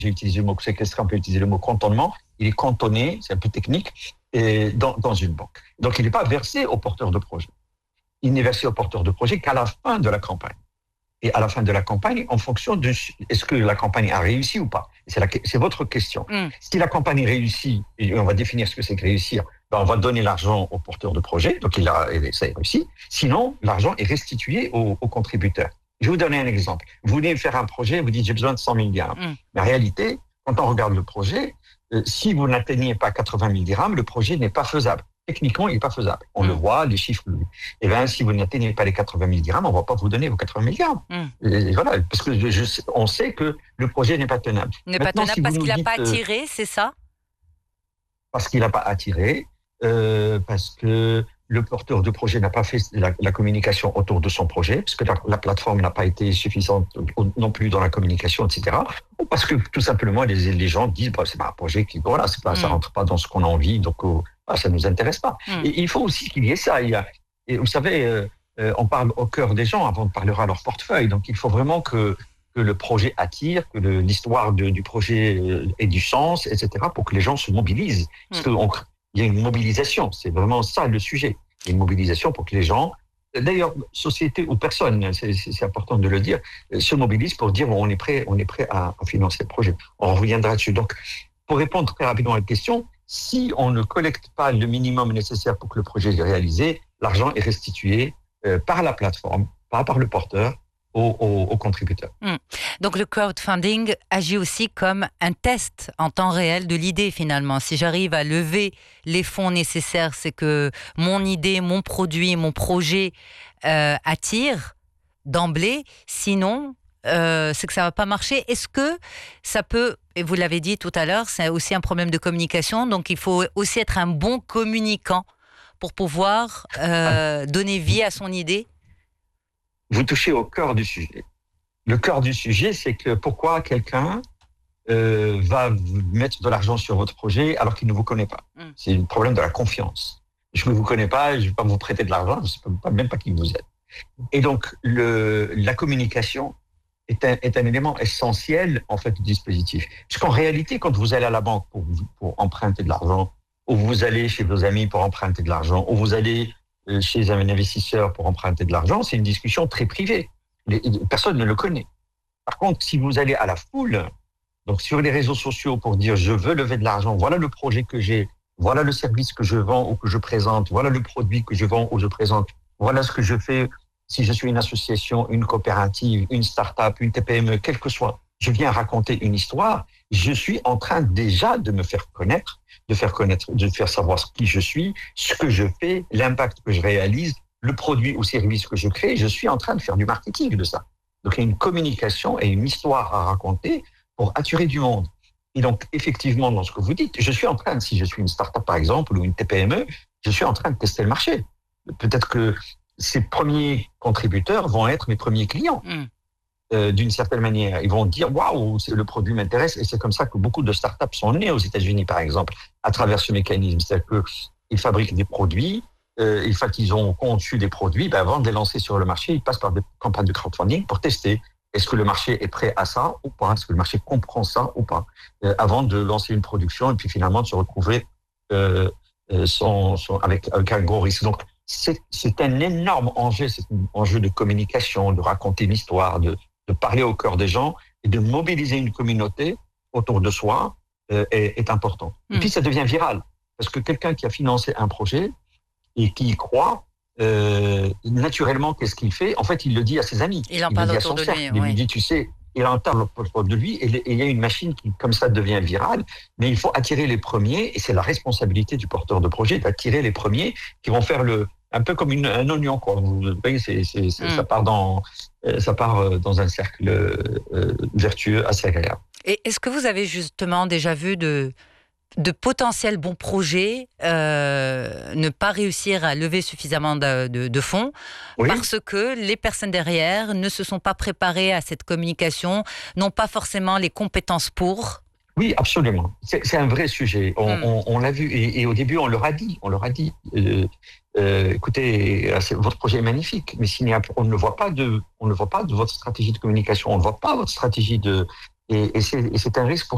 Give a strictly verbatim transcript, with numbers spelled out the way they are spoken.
j'ai utilisé le mot séquestré, on peut utiliser le mot cantonnement, il est cantonné, c'est un peu technique, et dans, dans une banque. Donc, il n'est pas versé au porteur de projet. Il n'est versé au porteur de projet qu'à la fin de la campagne. Et à la fin de la campagne, en fonction de est-ce que la campagne a réussi ou pas. C'est, la, c'est votre question. Mm. Si la campagne réussit, et on va définir ce que c'est que réussir, ben on va donner l'argent au porteur de projet, donc il a, ça a réussi. Sinon, l'argent est restitué aux, aux contributeurs. Je vais vous donner un exemple. Vous voulez faire un projet, vous dites j'ai besoin de cent mille dirhams. Mm. Mais en réalité, quand on regarde le projet, euh, si vous n'atteignez pas quatre-vingt mille dirhams, le projet n'est pas faisable. Techniquement, il n'est pas faisable. On mmh. le voit, les chiffres. Et bien, si vous n'atteignez pas les quatre-vingt mille dirhams, on ne va pas vous donner vos quatre-vingt mille dirhams. Mmh. Et voilà, parce que je, on sait que le projet n'est pas tenable. N'est pas tenable si parce qu'il n'a pas attiré, c'est ça ? Parce qu'il n'a pas attiré, euh, parce que le porteur de projet n'a pas fait la, la communication autour de son projet, parce que la, la plateforme n'a pas été suffisante non plus dans la communication, et cetera. Ou parce que tout simplement les, les gens disent bah, c'est pas un projet qui voilà, c'est pas, mmh. ça rentre pas dans ce qu'on a envie, donc oh, ah, ça nous intéresse pas. Mmh. Et il faut aussi qu'il y ait ça. Il y a, et vous savez, euh, euh, on parle au cœur des gens avant de parler à leur portefeuille. Donc il faut vraiment que que le projet attire, que le, l'histoire de, du projet ait du sens, et cetera, pour que les gens se mobilisent. Parce mmh. qu'il y a une mobilisation, c'est vraiment ça le sujet. Il y a une mobilisation pour que les gens, d'ailleurs, société ou personne, c'est, c'est important de le dire, se mobilisent pour dire on est prêt, on est prêt à, à financer le projet. On reviendra dessus. Donc, pour répondre très rapidement à la question, si on ne collecte pas le minimum nécessaire pour que le projet soit réalisé, l'argent est restitué euh, par la plateforme, pas par le porteur, Aux, aux, aux contributeurs. Mmh. Donc le crowdfunding agit aussi comme un test en temps réel de l'idée finalement. Si j'arrive à lever les fonds nécessaires, c'est que mon idée, mon produit, mon projet euh, attire d'emblée. Sinon, euh, c'est que ça ne va pas marcher. Est-ce que ça peut, et vous l'avez dit tout à l'heure, c'est aussi un problème de communication, donc il faut aussi être un bon communicant pour pouvoir euh, donner vie à son idée? Vous touchez au cœur du sujet. Le cœur du sujet, c'est que pourquoi quelqu'un euh, va mettre de l'argent sur votre projet alors qu'il ne vous connaît pas. Mm. C'est le problème de la confiance. Je ne vous connais pas, je ne vais pas vous prêter de l'argent, je ne sais même pas qui vous êtes. Et donc, le, la communication est un, est un élément essentiel en fait du dispositif. Parce qu'en réalité, quand vous allez à la banque pour, pour emprunter de l'argent, ou vous allez chez vos amis pour emprunter de l'argent, ou vous allez chez un investisseur pour emprunter de l'argent, c'est une discussion très privée. Les, personne ne le connaît. Par contre, si vous allez à la foule, donc sur les réseaux sociaux pour dire je veux lever de l'argent, voilà le projet que j'ai, voilà le service que je vends ou que je présente, voilà le produit que je vends ou je présente, voilà ce que je fais si je suis une association, une coopérative, une start-up, une T P M E, quel que soit. Je viens raconter une histoire, je suis en train déjà de me faire connaître, de faire connaître, de faire savoir qui je suis, ce que je fais, l'impact que je réalise, le produit ou service que je crée. Je suis en train de faire du marketing de ça. Donc, il y a une communication et une histoire à raconter pour attirer du monde. Et donc, effectivement, dans ce que vous dites, je suis en train, si je suis une start-up par exemple ou une T P M E, je suis en train de tester le marché. Peut-être que ces premiers contributeurs vont être mes premiers clients. Mmh. Euh, d'une certaine manière, ils vont dire waouh, le produit m'intéresse, et c'est comme ça que beaucoup de startups sont nées aux États-Unis, par exemple, à travers ce mécanisme. C'est-à-dire qu'ils fabriquent des produits, euh, une fois qu'ils ont conçu des produits, ben avant de les lancer sur le marché, ils passent par des campagnes de crowdfunding pour tester. Est-ce que le marché est prêt à ça ou pas? Est-ce que le marché comprend ça ou pas? euh, Avant de lancer une production et puis finalement de se retrouver euh, euh, sans, sans, avec, avec un gros risque. Donc, c'est, c'est un énorme enjeu, c'est un enjeu de communication, de raconter une histoire, de de parler au cœur des gens et de mobiliser une communauté autour de soi euh, est, est important. Mmh. Et puis, ça devient viral. Parce que quelqu'un qui a financé un projet et qui y croit, euh, naturellement, qu'est-ce qu'il fait? En fait, il le dit à ses amis. Il en parle autour de lui. Il lui dit, tu sais, il en parle autour de lui et il y a une machine qui, comme ça, devient virale. Mais il faut attirer les premiers et c'est la responsabilité du porteur de projet d'attirer les premiers qui vont faire le... un peu comme une, un oignon, quoi. Vous voyez, c'est, c'est, c'est, mmh. ça part dans, ça part dans un cercle euh, vertueux assez agréable. Et est-ce que vous avez justement déjà vu de, de potentiels bons projets euh, ne pas réussir à lever suffisamment de, de, de fonds oui. parce que les personnes derrière ne se sont pas préparées à cette communication, n'ont pas forcément les compétences pour? Oui, absolument. C'est, c'est un vrai sujet. On, mmh. on, on l'a vu et, et au début on leur a dit, on leur a dit. Euh, Euh, écoutez, votre projet est magnifique, mais s'il n'y a, on ne voit pas de, on ne voit pas de votre stratégie de communication, on ne voit pas votre stratégie de, et, et, c'est, et c'est un risque pour